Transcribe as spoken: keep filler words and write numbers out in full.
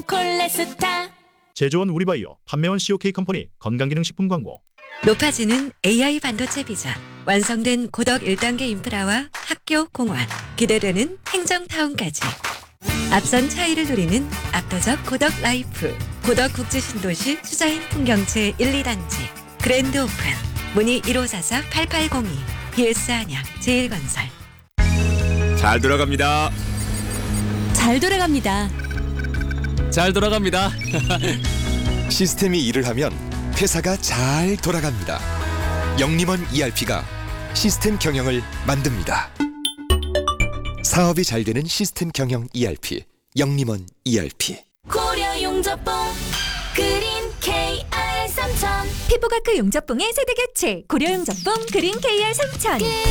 콜레스타. 제조원 우리바이오, 판매원 씨오케이 컴퍼니 건강기능식품 광고. 높아지는 에이아이 반도체 비전, 완성된 고덕 일 단계 인프라와 학교, 공원, 기대되는 행정타운까지. 앞선 차이를 누리는 압도적 고덕 라이프, 고덕 국제신도시 수자인 풍경채 일, 이 단지 그랜드 오픈. 문의 일오사사 팔팔공이, 비에스 안양 제일건설. 잘 돌아갑니다. 잘 돌아갑니다. 잘 돌아갑니다. 시스템이 일을 하면 회사가 잘 돌아갑니다. 영림원 이알피가 시스템 경영을 만듭니다. 사업이 잘 되는 시스템 경영 이알피, 영림원 이알피. 고려 용접봉 그린 케이알 삼천. 피부과크 용접봉의 세대 교체 고려 용접봉 그린 케이알 삼천.